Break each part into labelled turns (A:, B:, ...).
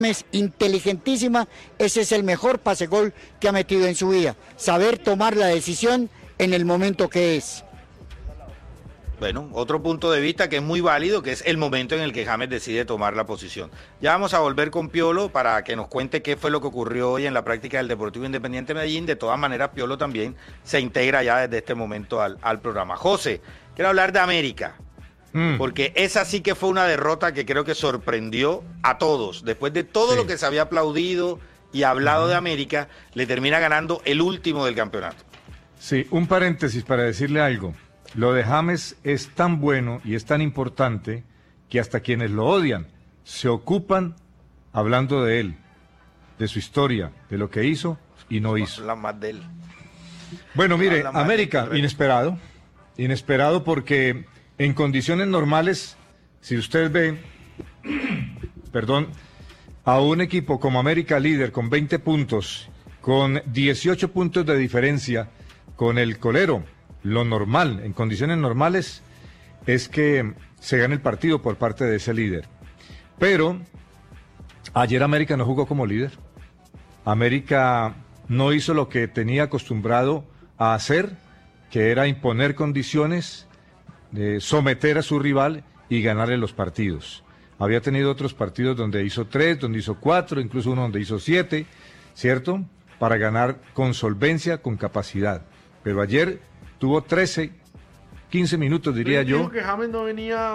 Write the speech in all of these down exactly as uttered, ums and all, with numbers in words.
A: Es inteligentísima, ese es el mejor pase-gol que ha metido en su vida, saber tomar la decisión en el momento que es.
B: Bueno, otro punto de vista que es muy válido, que es el momento en el que James decide tomar la posición. Ya vamos a volver con Piolo para que nos cuente qué fue lo que ocurrió hoy en la práctica del Deportivo Independiente Medellín. De todas maneras, Piolo también se integra ya desde este momento al, al programa. José, quiero hablar de América. Mm. Porque esa sí que fue una derrota que creo que sorprendió a todos. Después de todo sí. lo que se había aplaudido y hablado uh-huh. de América, le termina ganando el último del campeonato.
C: Sí, un paréntesis para decirle algo. Lo de James es tan bueno y es tan importante que hasta quienes lo odian se ocupan hablando de él, de su historia, de lo que hizo y no hizo.
B: Habla más de él.
C: Bueno, mire, América, inesperado, inesperado porque en condiciones normales, si usted ve, perdón, a un equipo como América líder con veinte puntos, con dieciocho puntos de diferencia con el colero, lo normal, en condiciones normales, es que se gane el partido por parte de ese líder. Pero ayer América no jugó como líder. América no hizo lo que tenía acostumbrado a hacer, que era imponer condiciones, de someter a su rival y ganarle los partidos. Había tenido otros partidos donde hizo tres, donde hizo cuatro, incluso uno donde hizo siete, ¿cierto? Para ganar con solvencia, con capacidad. Pero ayer tuvo trece, quince minutos, diría yo.
D: Dijo que James no venía...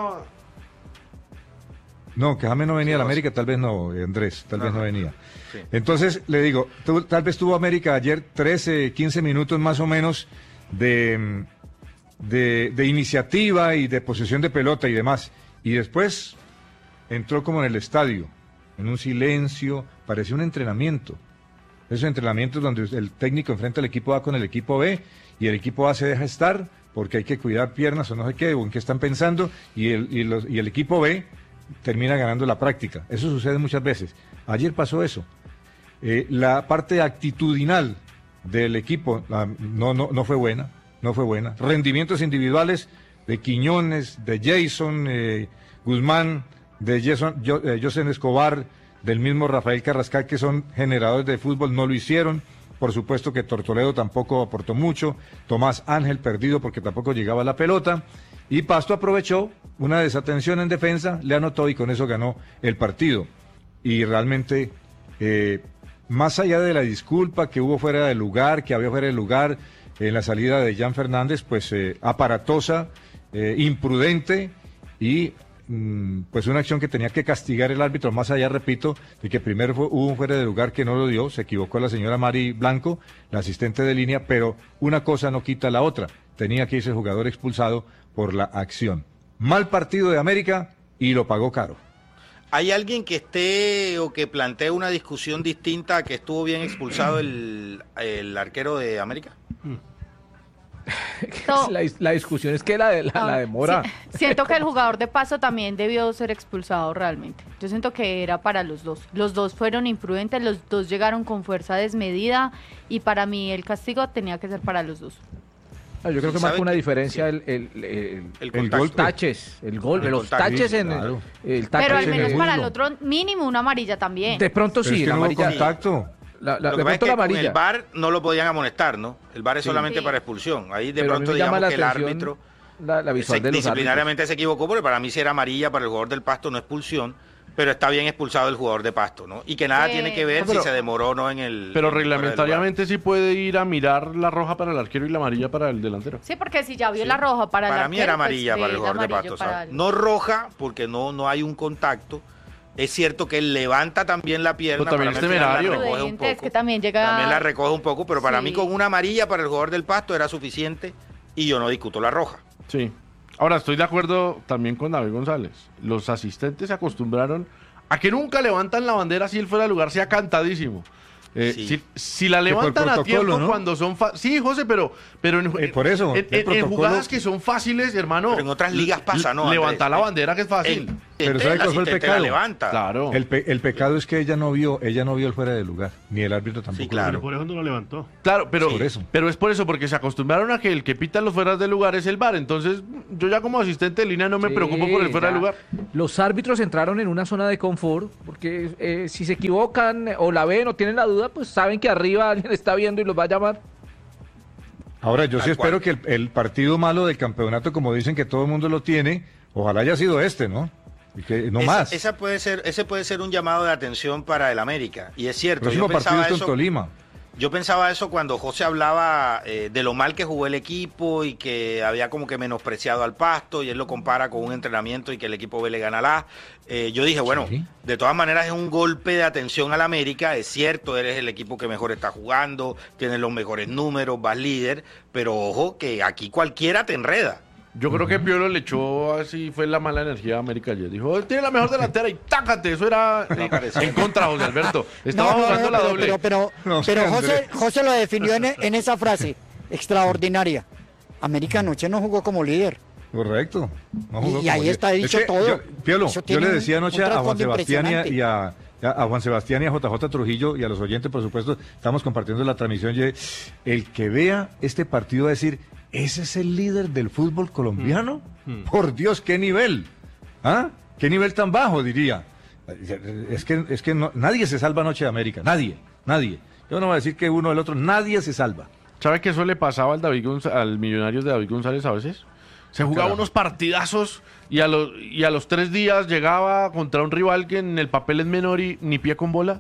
C: No, que James no venía sí, a la América, tal vez no, Andrés, tal Ajá. vez no venía. Sí. Entonces, le digo, tu, tal vez tuvo América ayer trece, quince minutos más o menos de... De, de iniciativa y de posesión de pelota y demás, y después entró como en el estadio, en un silencio, parecía un entrenamiento, esos entrenamientos donde el técnico enfrenta al equipo A con el equipo B, y el equipo A se deja estar, porque hay que cuidar piernas o no sé qué, o en qué están pensando, y el, y los, y el equipo B termina ganando la práctica. Eso sucede muchas veces. Ayer pasó eso. Eh, la parte actitudinal del equipo la, no, no, no fue buena. No fue buena. Rendimientos individuales de Quiñones, de Jason eh, Guzmán, de Jason, yo, eh, José Escobar, del mismo Rafael Carrascal, que son generadores de fútbol, no lo hicieron. Por supuesto que Tortoledo tampoco aportó mucho. Tomás Ángel perdido porque tampoco llegaba la pelota. Y Pasto aprovechó una desatención en defensa, le anotó y con eso ganó el partido. Y realmente, eh, más allá de la disculpa que hubo fuera del lugar, que había fuera del lugar, en la salida de Jan Fernández, pues eh, aparatosa, eh, imprudente y mm, pues una acción que tenía que castigar el árbitro, más allá, repito, de que primero fue, hubo un fuera de lugar que no lo dio, se equivocó la señora Mari Blanco, la asistente de línea, pero una cosa no quita la otra, tenía que irse el jugador expulsado por la acción. Mal partido de América y lo pagó caro.
B: ¿Hay alguien que esté o que plantee una discusión distinta a que estuvo bien expulsado el, el arquero de América?
E: No. La, la discusión es que la, de, la, no, la demora.
F: Sí, siento que el jugador de Pasto también debió ser expulsado realmente. Yo siento que era para los dos. Los dos fueron imprudentes, los dos llegaron con fuerza desmedida y para mí el castigo tenía que ser para los dos.
E: Yo creo que marca una diferencia el, el, el, el, el, el gol taches, el gol, el los taches en
C: claro.
E: el, el taches
F: Pero al
E: en
F: menos
E: el
F: para el otro mínimo una amarilla también.
E: De pronto
C: Pero
E: sí,
C: es que
E: la
C: no
E: amarilla.
C: Contacto.
E: La, la,
B: lo
E: de
B: que pasa es que
E: la
B: con el V A R no lo podían amonestar, ¿no? El V A R es sí. solamente sí. para expulsión. Ahí de
E: Pero
B: pronto digamos que el árbitro
E: la, la visual
B: se,
E: de los
B: disciplinariamente
E: árbitros.
B: se equivocó, porque para mí sí era amarilla para el jugador del Pasto, no expulsión, pero está bien expulsado el jugador de Pasto, ¿no? Y que nada sí. tiene que ver no, pero, si se demoró o no en el...
D: Pero
B: en
D: reglamentariamente sí puede ir a mirar la roja para el arquero y la amarilla para el delantero.
F: Sí, porque si ya vio sí. la roja para,
B: para
F: el arquero...
B: Para mí era amarilla
F: pues,
B: para el jugador de Pasto. O sea, el... No roja, porque no, no hay un contacto. Es cierto que él levanta también la pierna.
D: Pero también es temerario.
B: La recoge un poco,
F: es que también llega...
B: También la recoge un poco, pero para
F: sí.
B: mí con una amarilla para el jugador del Pasto era suficiente y yo no discuto la roja.
D: Sí. Ahora, estoy de acuerdo también con David González. Los asistentes se acostumbraron a que nunca levantan la bandera si él fuera de lugar, sea cantadísimo. Eh, sí. si, si la levantan a tiempo, ¿no? Cuando son... Fa- sí, José, pero, pero en,
C: eh, por eso,
D: en, en, en jugadas que son fáciles, hermano...
B: Pero en otras ligas pasa, ¿no?
D: Levantar la bandera que es fácil.
B: En,
C: Pero ¿sabe cuál fue el pecado?
B: Levanta.
C: Claro. El, pe el pecado es que ella no vio, ella no vio el fuera de lugar, ni el árbitro tampoco.
B: Sí, claro.
G: Pero por eso no lo levantó.
D: Claro, pero,
C: por eso.
D: pero es por eso, porque se acostumbraron a que el que pita los fueras de lugar es el V A R. Entonces, yo ya como asistente de línea no me
E: Sí,
D: preocupo por el fuera
E: ya.
D: de lugar.
E: Los árbitros entraron en una zona de confort, porque eh, si se equivocan o la ven o tienen la duda, pues saben que arriba alguien está viendo y los va a llamar.
C: Ahora, yo
B: Tal
C: sí espero
B: cual.
C: que el, el partido malo del campeonato, como dicen que todo el mundo lo tiene, ojalá haya sido este, ¿no? Y que no
B: esa,
C: más.
B: Esa puede ser, ese puede ser un llamado de atención para el América. Y es cierto,
C: El próximo
B: yo
C: partido
B: pensaba
C: es con
B: eso,
C: Tolima.
B: yo pensaba eso cuando José hablaba eh, de lo mal que jugó el equipo y que había como que menospreciado al Pasto, y él lo compara con un entrenamiento y que el equipo B le gana la. Eh, yo dije, bueno,
C: Sí.
B: de todas maneras es un golpe de atención al América. Es cierto, eres el equipo que mejor está jugando, tienes los mejores números, vas líder, pero ojo que aquí cualquiera te enreda.
D: Yo creo que Piolo le echó así, fue la mala energía a América ayer. Dijo, tiene la mejor delantera y tácate. Eso era eh, en contra, José Alberto. Estaba
A: No, no,
D: jugando
A: no,
D: la
A: pero,
D: doble.
A: Pero, pero,
C: No sé,
A: pero José,
C: Andrés.
A: José lo definió en, en esa frase extraordinaria. América anoche no jugó como líder.
C: Correcto. No jugó
A: Y
C: como
A: ahí
C: líder.
A: está dicho
C: Es que
A: todo.
C: yo- Piolo,
A: Eso
C: yo
A: tiene
C: le
A: un-
C: decía anoche
A: un
C: a Juan
A: trasfondo
C: Sebastián y a,
A: impresionante.
C: y a- a- a Juan Sebastián y a J J Trujillo y a los oyentes, por supuesto, estamos compartiendo la transmisión. y El que vea este partido va a decir, ¿ese es el líder del fútbol colombiano?
G: Mm.
C: Por Dios, qué nivel. ¿Ah? ¿Qué nivel tan bajo, diría? Es que, es que no- nadie se salva anoche de América. Nadie, nadie. Yo no voy a decir que uno o el otro, nadie se salva.
D: ¿Sabe que eso le pasaba al David Gonz- al Millonarios de David González a veces? Se jugaba
C: Carajo.
D: unos partidazos y a, los, y a los tres días llegaba contra un rival que en el papel es menor y ni pie con bola.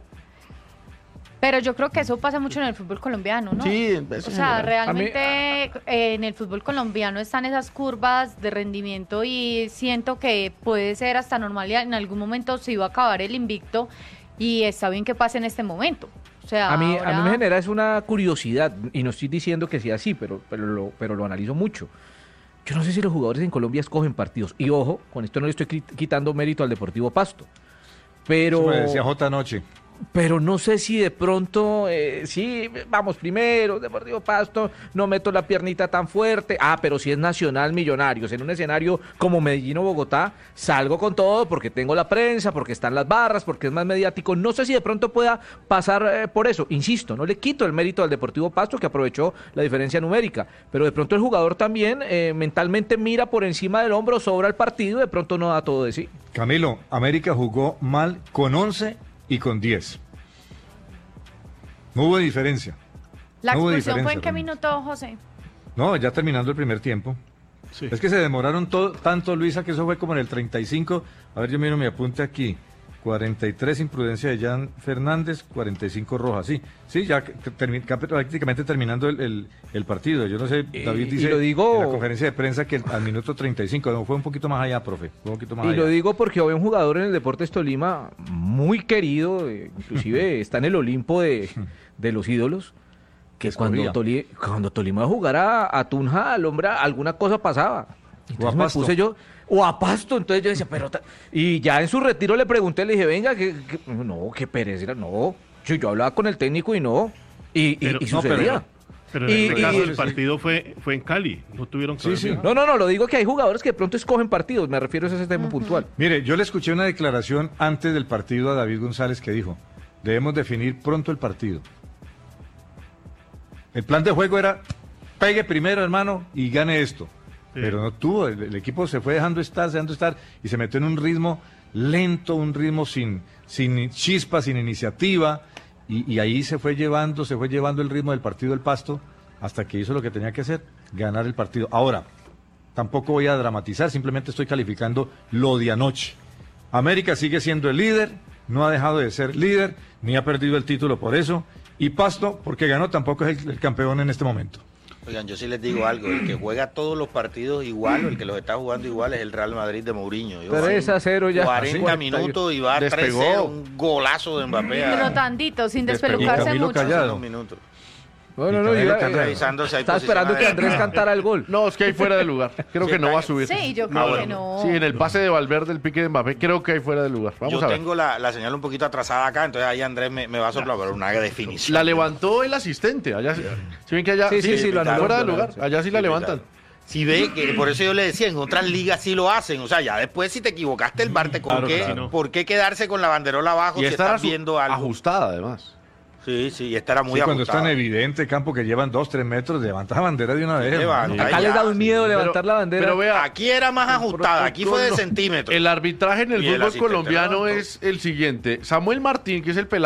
F: Pero yo creo que eso pasa mucho en el fútbol colombiano, ¿no?
D: Sí, eso
F: O
D: en
F: sea,
D: general.
F: realmente eh, en el fútbol colombiano están esas curvas de rendimiento y siento que puede ser hasta normal y en algún momento se iba a acabar el invicto y está bien que pase en este momento. O sea,
E: A mí,
F: ahora-
E: a mí me genera es una curiosidad, y no estoy diciendo que sea así, pero, pero, lo, pero lo analizo mucho. Yo no sé si los jugadores en Colombia escogen partidos. Y ojo, con esto no le estoy qui- quitando mérito al Deportivo Pasto. Pero...
C: Eso me decía J anoche.
E: Pero no sé si de pronto, eh, sí, vamos primero, Deportivo Pasto, no meto la piernita tan fuerte. Ah, pero si es Nacional Millonarios, en un escenario como Medellín o Bogotá, salgo con todo porque tengo la prensa, porque están las barras, porque es más mediático. No sé si de pronto pueda pasar eh, por eso. Insisto, no le quito el mérito al Deportivo Pasto que aprovechó la diferencia numérica, pero de pronto el jugador también eh, mentalmente mira por encima del hombro, sobra el partido y de pronto no da todo de sí.
C: Camilo, América jugó mal con once y con diez. No hubo diferencia.
F: ¿La
C: no hubo
F: expulsión fue en
C: diferencia,
F: qué
C: realmente.
F: minuto, José?
C: No, ya terminando el primer tiempo.
G: Sí.
C: Es que se demoraron todo, tanto, Luisa, que eso fue como en el treinta y cinco. A ver, yo miro mi apunte aquí. cuarenta y tres imprudencia de Jan Fernández, cuarenta y cinco Rojas. Sí, sí, ya que termi- que prácticamente terminando el, el- el partido. Yo no sé,
E: Y-
C: David
E: y
C: dice
E: lo digo-
C: en la conferencia de prensa que al minuto treinta y cinco, no, fue un poquito más allá, profe. Fue un poquito más
E: Y
C: allá.
E: lo digo porque hoy un jugador en el Deportes Tolima muy querido, eh, inclusive está en el Olimpo de, de los ídolos, que cuando,
C: Escobilla.
E: Toli- cuando Tolima iba a jugar a, a Tunja, al hombre, alguna cosa pasaba. Entonces
C: a
E: me
C: Pasto.
E: puse yo, o a Pasto, entonces yo decía, pero... ta- Y ya en su retiro le pregunté, le dije, venga, que, que- no, qué pereza, no. Yo, yo hablaba con el técnico y no, y, y-
G: Pero-
E: y
G: no,
E: sucedía.
G: Pero en
E: Y-
G: este
E: y-
G: caso
E: y-
G: el partido fue, fue en Cali, no tuvieron que
C: Sí, sí.
E: No, no, no, lo digo que hay jugadores que de pronto escogen partidos, me refiero a ese tema puntual.
C: Mire, yo le escuché una declaración antes del partido a David González que dijo, debemos definir pronto el partido. El plan de juego era, pegue primero, hermano, y gane esto.
G: Sí.
C: Pero no tuvo, el, el equipo se fue dejando estar, dejando estar, y se metió en un ritmo lento, un ritmo sin, sin chispa, sin iniciativa, y, y ahí se fue llevando, se fue llevando el ritmo del partido del Pasto, hasta que hizo lo que tenía que hacer, ganar el partido. Ahora, tampoco voy a dramatizar, simplemente estoy calificando lo de anoche. América sigue siendo el líder, no ha dejado de ser líder, ni ha perdido el título por eso, y Pasto, porque ganó, tampoco es el, el campeón en este momento.
B: Oigan, yo sí les digo algo, el que juega todos los partidos igual, o el que los está jugando igual es el Real Madrid de Mourinho. Yo,
E: tres a cero ya.
B: cuarenta
E: Sí.
B: minutos y va tres
D: Despegó.
B: cero, un golazo de Mbappé. a-
F: Pero tantito, sin
C: Despegó.
F: despelucarse
C: Camilo
F: mucho.
C: Callado.
B: unos minutos.
E: No, no,
C: Y
E: no,
C: Canelo
E: iba-
C: Candela.
B: Revisando si hay
E: estaba
B: posición
E: esperando que
B: adelante.
E: Andrés cantara el gol.
D: No, es que hay fuera de lugar. Creo
B: Sí,
D: que no
B: está-
D: va a subir.
F: Sí, yo
B: Ah,
F: creo que
B: bueno.
F: no.
D: Sí, en el pase de Valverde, el pique de Mbappé, creo que hay fuera de lugar. Vamos
B: Yo
D: a ver.
B: tengo la, la señal un poquito atrasada acá, entonces ahí Andrés me, me va a soplar, pero una definición.
D: La levantó el asistente. Allá, si ven que allá
E: Sí, sí, sí, lo
D: fuera
E: anuló,
D: de
E: lo
D: lugar.
E: anuló, sí.
D: Allá sí la
B: Sí,
D: levantan.
B: claro. Si ve que, por eso yo le decía, en otras ligas sí lo hacen. O sea, ya después si te equivocaste el bar, te ¿por,
D: Claro,
B: qué,
D: claro.
B: ¿por qué quedarse con la banderola abajo
D: Y
B: si
D: esta
B: estás
D: era su-
B: viendo algo?
D: ajustada, además.
B: Sí, sí, y esta era muy
C: Sí, cuando es
B: ajustada.
C: tan evidente, campo, que llevan dos, tres metros, levanta la bandera de una vez.
B: Levanta,
C: hermano.
E: Acá les da un
B: sí.
E: miedo
D: Pero-
E: levantar la bandera.
D: Pero vea,
B: Aquí era más ajustada, aquí fue de
D: protocolo.
B: centímetros.
D: El arbitraje en el
B: Y el
D: fútbol
B: asistente
D: colombiano
B: levantó.
D: es el siguiente. Samuel Martín, que es el pelado